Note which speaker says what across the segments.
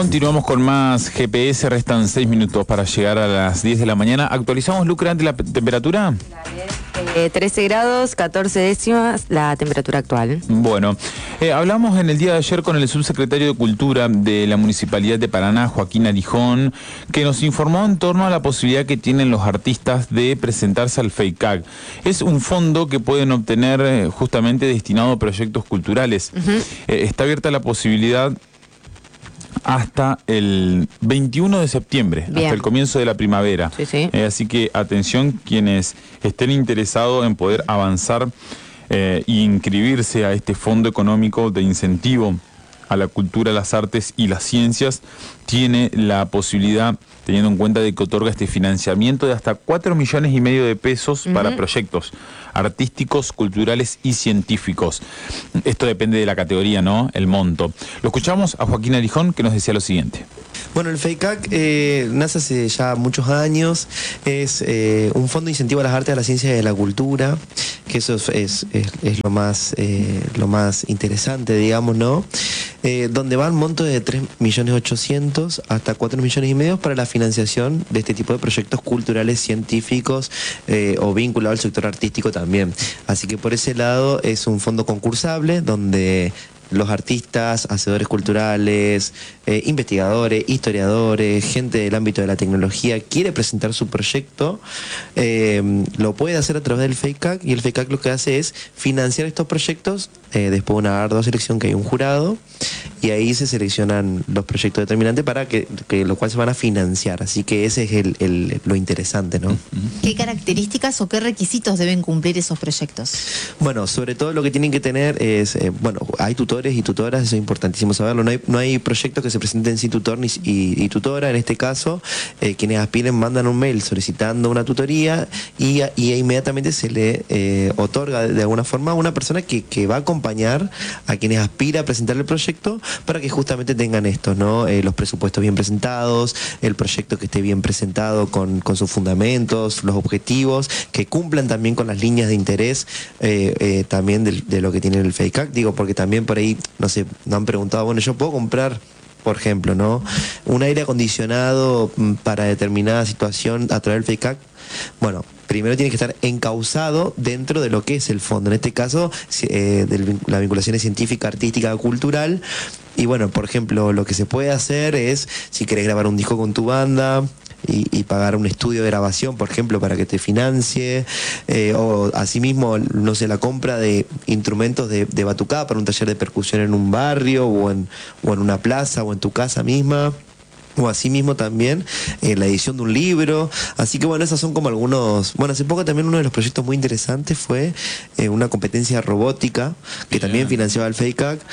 Speaker 1: Continuamos con más GPS, restan 6 minutos para llegar a las 10 de la mañana. ¿Actualizamos, Lucre, ante la temperatura?
Speaker 2: 13 grados, 14 décimas, la temperatura actual.
Speaker 1: Bueno, hablamos en el día de ayer con el subsecretario de Cultura de la Municipalidad de Paraná, Joaquín Arijón, que nos informó en torno a la posibilidad que tienen los artistas de presentarse al FEICAC. Es un fondo que pueden obtener justamente destinado a proyectos culturales. Está abierta la posibilidad hasta el 21 de septiembre,
Speaker 2: Bien.
Speaker 1: hasta el comienzo de la primavera.
Speaker 2: Sí.
Speaker 1: Así que atención quienes estén interesados en poder avanzar e inscribirse a este fondo económico de incentivo a la cultura, las artes y las ciencias, tiene la posibilidad, teniendo en cuenta de que otorga este financiamiento de hasta 4,5 millones de pesos para proyectos artísticos, culturales y científicos. Esto depende de la categoría, ¿no? El monto. Lo escuchamos a Joaquín Arijón, que nos decía lo siguiente.
Speaker 3: Bueno, el FEICAC nace hace ya muchos años, es un fondo de incentivo a las artes, a la ciencia y a la cultura, que eso es lo más interesante, digamos, ¿no? Donde van montos de 3.800.000 hasta 4,5 millones para la financiación de este tipo de proyectos culturales, científicos o vinculados al sector artístico también. Así que por ese lado es un fondo concursable donde los artistas, hacedores culturales, investigadores, historiadores, gente del ámbito de la tecnología quiere presentar su proyecto, lo puede hacer a través del FEICAC, y el FEICAC lo que hace es financiar estos proyectos después de una ardua selección que hay un jurado, y ahí se seleccionan los proyectos determinantes para que los cuales se van a financiar. Así que ese es lo interesante, ¿no?
Speaker 4: ¿Qué características o qué requisitos deben cumplir esos proyectos?
Speaker 3: Bueno, sobre todo lo que tienen que tener es, hay tutores y tutoras, eso es importantísimo saberlo. No hay proyectos que se presenten sin tutor y tutora. En este caso, quienes aspiren mandan un mail solicitando una tutoría y inmediatamente se le otorga de alguna forma a una persona que va a acompañar a quienes aspira a presentar el proyecto para que justamente tengan esto, ¿no? Los presupuestos bien presentados, el proyecto que esté bien presentado con sus fundamentos, los objetivos, que cumplan también con las líneas de interés también de lo que tiene el FEICAC. Digo, porque también por ahí, no sé, nos han preguntado, bueno, yo puedo comprar, por ejemplo, ¿no?, un aire acondicionado para determinada situación a través del FEICAC. Bueno, primero tiene que estar encauzado dentro de lo que es el fondo, en este caso la vinculación es científica, artística, cultural. Y bueno, por ejemplo, lo que se puede hacer es, si querés grabar un disco con tu banda y pagar un estudio de grabación, por ejemplo, para que te financie, o asimismo, no sé, la compra de instrumentos de batucada para un taller de percusión en un barrio o en una plaza o en tu casa misma. O asimismo también la edición de un libro. Así que bueno, esas son como algunos. Bueno, hace poco también uno de los proyectos muy interesantes fue una competencia robótica que también financiaba el FEICAC.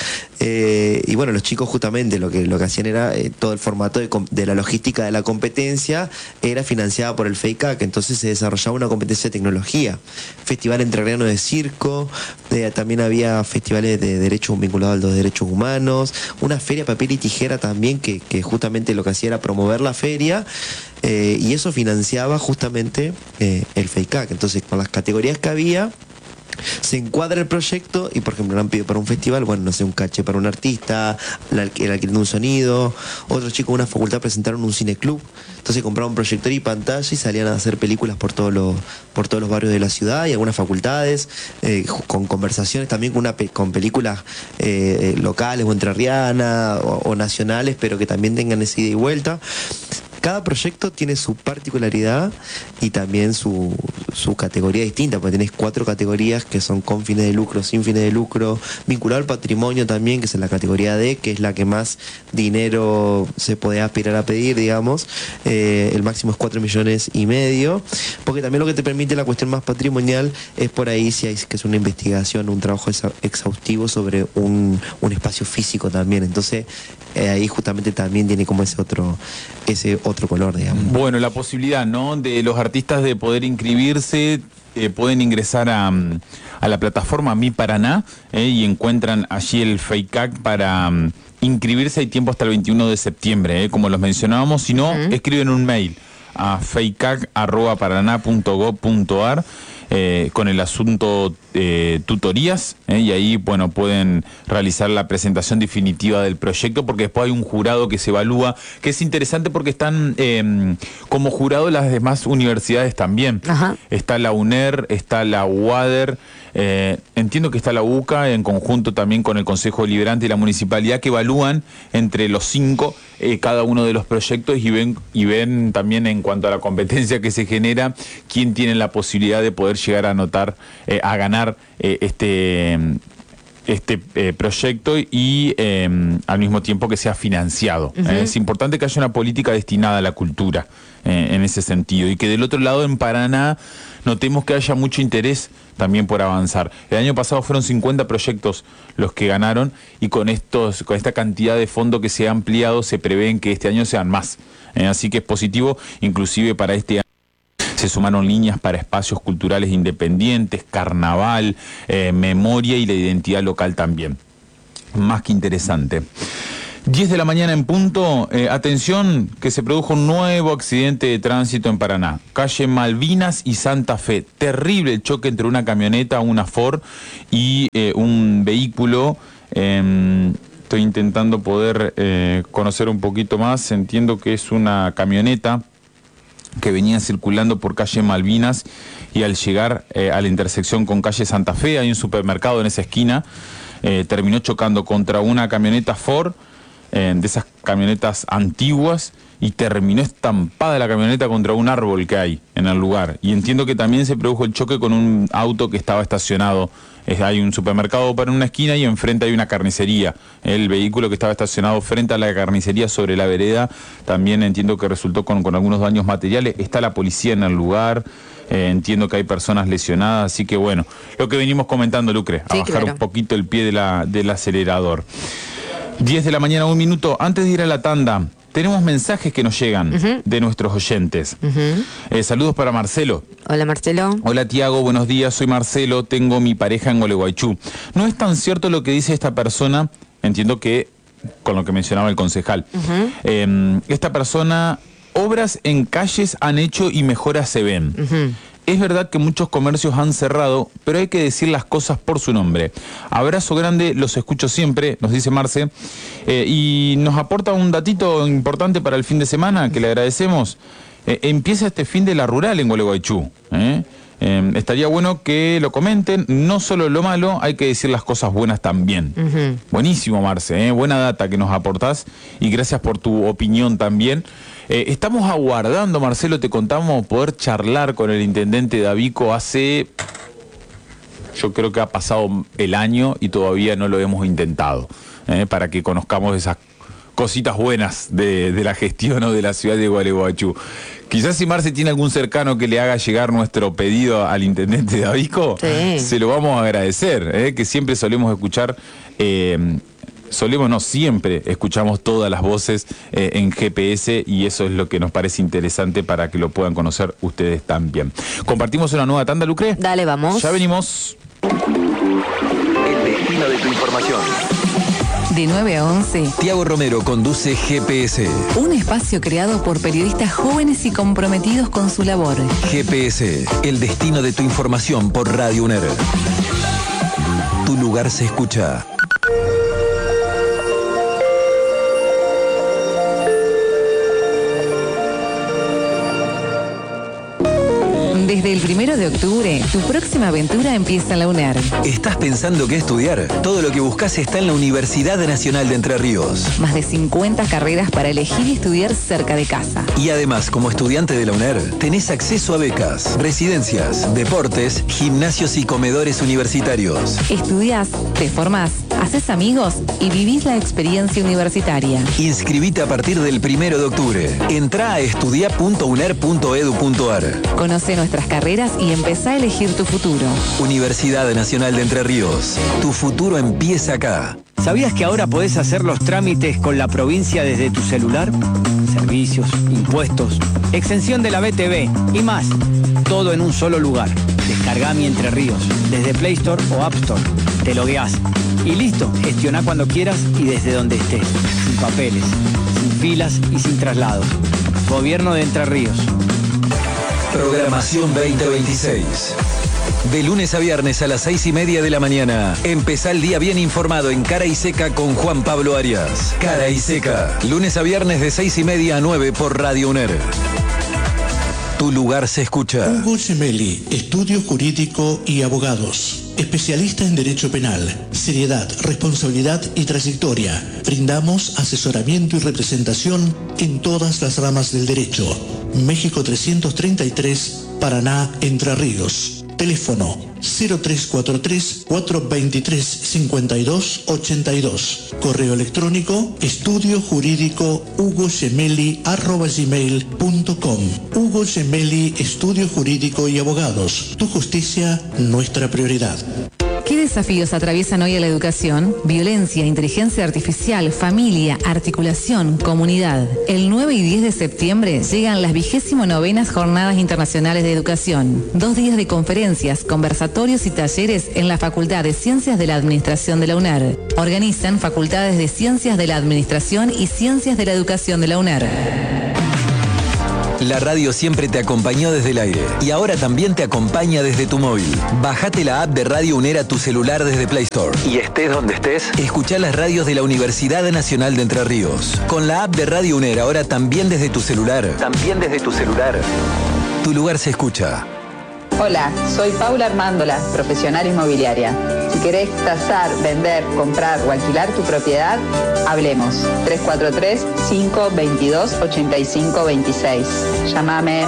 Speaker 3: Y bueno, los chicos justamente lo que hacían era todo el formato de la logística de la competencia era financiada por el FEICAC. Entonces se desarrollaba una competencia de tecnología, festival entrerriano de circo, también había festivales de derechos vinculados a los derechos humanos, una feria papel y tijera también que justamente lo que hacía era promover la feria, y eso financiaba justamente el FEICAC. Entonces, con las categorías que había, se encuadra el proyecto y, por ejemplo, le han pedido para un festival, bueno, no sé, un caché para un artista, el alquiler de un sonido. Otros chicos de una facultad presentaron un cineclub, entonces compraron un proyector y pantalla y salían a hacer películas por todos los barrios de la ciudad y algunas facultades, con conversaciones también con películas locales o entrerrianas o nacionales, pero que también tengan esa ida y vuelta. Cada proyecto tiene su particularidad y también su categoría distinta, porque tenés 4 categorías que son con fines de lucro, sin fines de lucro, vinculado al patrimonio también, que es en la categoría D, que es la que más dinero se puede aspirar a pedir, digamos. El máximo es 4,5 millones, porque también lo que te permite la cuestión más patrimonial es por ahí si hay que es una investigación, un trabajo exhaustivo sobre un espacio físico también. Entonces ahí justamente también tiene como ese otro color, digamos.
Speaker 1: Bueno, la posibilidad, ¿no?, de los artistas de poder inscribirse, pueden ingresar a la plataforma Mi Paraná y encuentran allí el FEICAC para inscribirse. Hay tiempo hasta el 21 de septiembre, como los mencionábamos. Si no, escriben un mail a feicac@paraná.gov.ar con el asunto tutorías, y ahí, bueno, pueden realizar la presentación definitiva del proyecto, porque después hay un jurado que se evalúa, que es interesante porque están como jurado las demás universidades también.
Speaker 2: Ajá.
Speaker 1: Está la UNER, está la UADER, entiendo que está la UCA, en conjunto también con el Consejo Deliberante y la Municipalidad, que evalúan entre los 5 cada uno de los proyectos y ven también, en cuanto a la competencia que se genera, quién tiene la posibilidad de poder llegar a anotar, a ganar este proyecto y al mismo tiempo que sea financiado. Es importante que haya una política destinada a la cultura en ese sentido, y que del otro lado, en Paraná, notemos que haya mucho interés también por avanzar. El año pasado fueron 50 proyectos los que ganaron, y con esta cantidad de fondos que se ha ampliado, se prevén que este año sean más. Así que es positivo, inclusive para este año se sumaron líneas para espacios culturales independientes, carnaval, memoria y la identidad local también. Más que interesante. 10 de la mañana en punto, atención, que se produjo un nuevo accidente de tránsito en Paraná, calle Malvinas y Santa Fe. Terrible el choque entre una camioneta, una Ford, y un vehículo. Estoy intentando poder conocer un poquito más. Entiendo que es una camioneta que venía circulando por calle Malvinas, y al llegar a la intersección con calle Santa Fe, hay un supermercado en esa esquina, terminó chocando contra una camioneta Ford, de esas camionetas antiguas, y terminó estampada la camioneta contra un árbol que hay en el lugar. Y entiendo que también se produjo el choque con un auto que estaba estacionado. Hay un supermercado para una esquina y enfrente hay una carnicería. El vehículo que estaba estacionado frente a la carnicería sobre la vereda también entiendo que resultó con algunos daños materiales. Está la policía en el lugar. Entiendo que hay personas lesionadas, así que bueno, lo que venimos comentando, Lucre, a bajar un poquito el pie del acelerador. 10 de la mañana, 1 minuto. Antes de ir a la tanda, tenemos mensajes que nos llegan de nuestros oyentes. Saludos para Marcelo.
Speaker 2: Hola, Marcelo.
Speaker 1: Hola, Tiago, buenos días, soy Marcelo, tengo mi pareja en Gualeguaychú. No es tan cierto lo que dice esta persona, entiendo que con lo que mencionaba el concejal. Esta persona, obras en calles han hecho y mejoras se ven. Es verdad que muchos comercios han cerrado, pero hay que decir las cosas por su nombre. Abrazo grande, los escucho siempre, nos dice Marce, y nos aporta un datito importante para el fin de semana, que le agradecemos. Empieza este fin de la rural en Gualeguaychú. Estaría bueno que lo comenten, no solo lo malo, hay que decir las cosas buenas también. Buenísimo, Marce, buena data que nos aportás, y gracias por tu opinión también. Estamos aguardando, Marcelo, te contamos, poder charlar con el intendente Davico yo creo que ha pasado el año y todavía no lo hemos intentado, para que conozcamos esas cositas buenas de la gestión o de la ciudad de Gualeguaychú. Quizás si Marce tiene algún cercano que le haga llegar nuestro pedido al intendente Davico, se lo vamos a agradecer, que siempre solemos escuchar... siempre escuchamos todas las voces en GPS, y eso es lo que nos parece interesante para que lo puedan conocer ustedes también. ¿Compartimos una nueva tanda, Lucre?
Speaker 2: Dale, vamos.
Speaker 1: Ya venimos.
Speaker 5: El destino de tu información.
Speaker 6: De 9 a 11,
Speaker 5: Tiago Romero conduce GPS.
Speaker 6: un espacio creado por periodistas jóvenes y comprometidos con su labor.
Speaker 5: GPS, el destino de tu información por Radio UNER. Tu lugar se escucha.
Speaker 6: Desde el 1 de octubre, tu próxima aventura empieza en la UNER.
Speaker 5: ¿Estás pensando qué estudiar? Todo lo que buscas está en la Universidad Nacional de Entre Ríos.
Speaker 6: Más de 50 carreras para elegir y estudiar cerca de casa.
Speaker 5: Y además, como estudiante de la UNER, tenés acceso a becas, residencias, deportes, gimnasios y comedores universitarios.
Speaker 6: Estudiás, te formás, haces amigos y vivís la experiencia universitaria.
Speaker 5: Inscribite a partir del 1 de octubre. Entrá a estudia.uner.edu.ar.
Speaker 6: Conoce nuestras carreras y empezá a elegir tu futuro.
Speaker 5: Universidad Nacional de Entre Ríos. Tu futuro empieza acá.
Speaker 7: ¿Sabías que ahora podés hacer los trámites con la provincia desde tu celular? Servicios, impuestos, exención de la BTV y más. Todo en un solo lugar. Descargá Mi Entre Ríos desde Play Store o App Store. Te logueás y listo. Gestioná cuando quieras y desde donde estés. Sin papeles, sin filas y sin traslados. Gobierno de Entre Ríos.
Speaker 5: Programación 2026. De lunes a viernes a las 6:30 de la mañana. Empezá el día bien informado en Cara y Seca con Juan Pablo Arias. Cara y Seca. Lunes a viernes de 6:30 a 9 por Radio UNER. Tu lugar se escucha.
Speaker 8: Hugo Gemelli, Estudio Jurídico y Abogados. Especialista en Derecho Penal, seriedad, responsabilidad y trayectoria. Brindamos asesoramiento y representación en todas las ramas del derecho. México 333, Paraná, Entre Ríos. Teléfono 0343-423-5282. Correo electrónico estudiojurídico@gmail.com. Hugo Gemelli, Estudio Jurídico y Abogados. Tu justicia, nuestra prioridad.
Speaker 6: ¿Qué desafíos atraviesan hoy a la educación? Violencia, inteligencia artificial, familia, articulación, comunidad. El 9 y 10 de septiembre llegan las 29ª Jornadas Internacionales de Educación. 2 días de conferencias, conversatorios y talleres en la Facultad de Ciencias de la Administración de la UNER. Organizan Facultades de Ciencias de la Administración y Ciencias de la Educación de la UNER.
Speaker 5: La radio siempre te acompañó desde el aire y ahora también te acompaña desde tu móvil. Bájate la app de Radio UNER a tu celular desde Play Store. Y estés donde estés, escuchá las radios de la Universidad Nacional de Entre Ríos. Con la app de Radio UNER ahora también desde tu celular. Tu lugar se escucha.
Speaker 9: Hola, soy Paula Armándola, profesional inmobiliaria. Si querés tasar, vender, comprar o alquilar tu propiedad, hablemos. 343-522-8526. Llámame.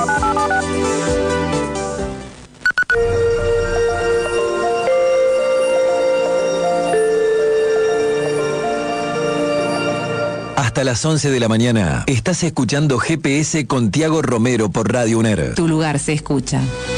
Speaker 5: Hasta las 11 de la mañana estás escuchando GPS con Tiago Romero por Radio UNER.
Speaker 6: Tu lugar se escucha.